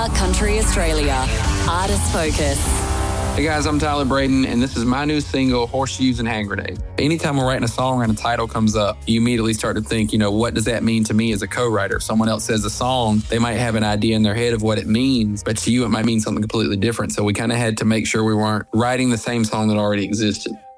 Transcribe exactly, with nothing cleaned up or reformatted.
Star Country Australia. Artist Focus. Hey guys, I'm Tyler Braden, and this is my new single, Horseshoes and Hand Grenades. Anytime we're writing a song and a title comes up, you immediately start to think, you know, what does that mean to me as a co-writer? If someone else says a song, they might have an idea in their head of what it means, but to you it might mean something completely different. So we kind of had to make sure we weren't writing the same song that already existed.